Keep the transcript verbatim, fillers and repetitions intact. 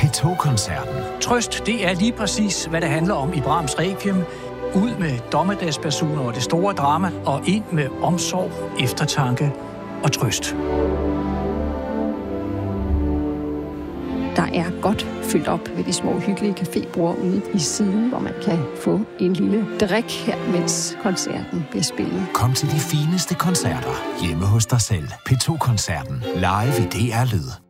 P to-koncerten. Trøst, det er lige præcis, hvad det handler om i Brahms Requiem. Ud med dommedagspersoner og det store drama, og ind med omsorg, eftertanke og trøst. Der er godt fyldt op ved de små hyggelige cafébord ude i siden, hvor man kan få en lille drik her, mens koncerten bliver spillet. Kom til de fineste koncerter hjemme hos dig selv. P to-koncerten. Live i D R Lyd.